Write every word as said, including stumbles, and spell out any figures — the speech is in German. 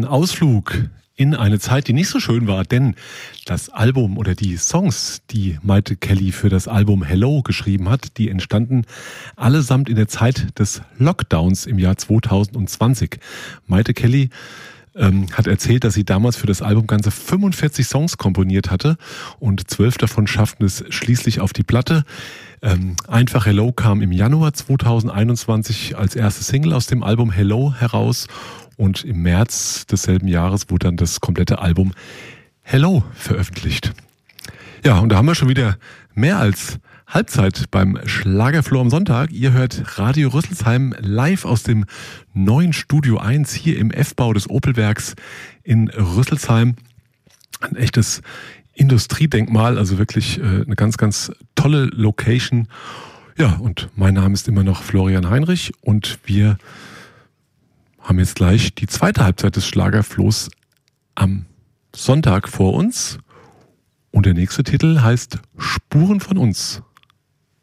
Ein Ausflug in eine Zeit, die nicht so schön war, denn das Album oder die Songs, die Mayte Kelly für das Album Hello geschrieben hat, die entstanden allesamt in der Zeit des Lockdowns im Jahr zwanzig zwanzig. Mayte Kelly ähm, hat erzählt, dass sie damals für das Album ganze fünfundvierzig Songs komponiert hatte und zwölf davon schafften es schließlich auf die Platte. Ähm, Einfach Hello kam im Januar zwanzig einundzwanzig als erste Single aus dem Album Hello heraus. Und im März desselben Jahres wurde dann das komplette Album Hello veröffentlicht. Ja, und da haben wir schon wieder mehr als Halbzeit beim Schlagerfloor am Sonntag. Ihr hört Radio Rüsselsheim live aus dem neuen Studio eins hier im F-Bau des Opelwerks in Rüsselsheim. Ein echtes Industriedenkmal, also wirklich äh, eine ganz, ganz tolle Location. Ja, und mein Name ist immer noch Florian Heinrich und wir haben jetzt gleich die zweite Halbzeit des Schlagerflohs am Sonntag vor uns. Und der nächste Titel heißt Spuren von uns.